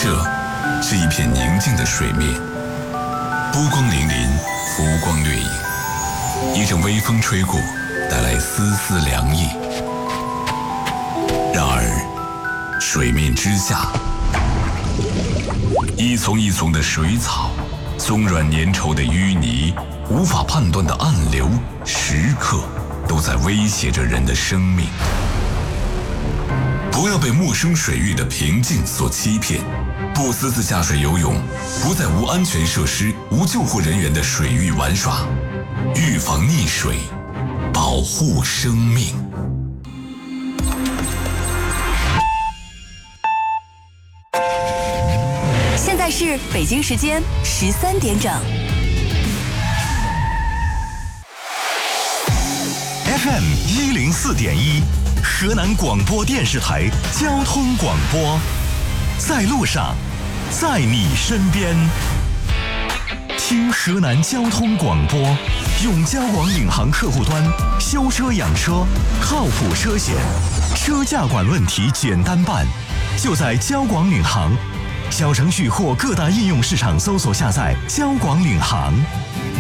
这是一片宁静的水面，波光粼粼，浮光掠影。一阵微风吹过，带来丝丝凉意。然而，水面之下，一丛一丛的水草，松软粘稠的淤泥，无法判断的暗流，时刻都在威胁着人的生命。不要被陌生水域的平静所欺骗，不私自下水游泳，不在无安全设施、无救护人员的水域玩耍，预防溺水，保护生命。 现在是北京时间13点整。 FM 104.1，河南广播电视台交通广播，在路上，在你身边。听河南交通广播，用交广领航客户端修车养车，靠谱车险，车价管问题简单办，就在交广领航。小程序或各大应用市场搜索下载交广领航。